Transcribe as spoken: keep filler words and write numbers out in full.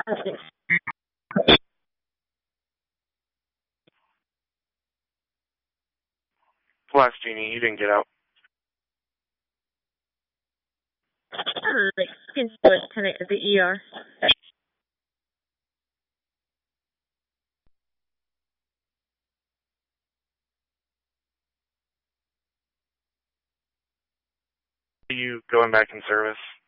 Plus, Jeannie, you didn't get out. Alright, you can do it tonight at the E R. Are you going back in service?